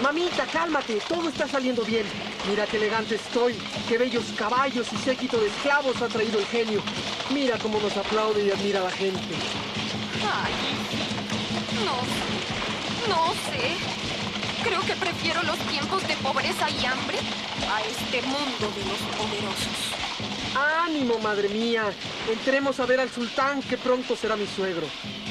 Mamita, cálmate, todo está saliendo bien. Mira qué elegante estoy, qué bellos caballos y séquito de esclavos ha traído el genio. Mira cómo nos aplaude y admira la gente. Ay, no sé. Creo que prefiero los tiempos de pobreza y hambre a este mundo de los poderosos. ¡Ánimo, madre mía! Entremos a ver al sultán, que pronto será mi suegro.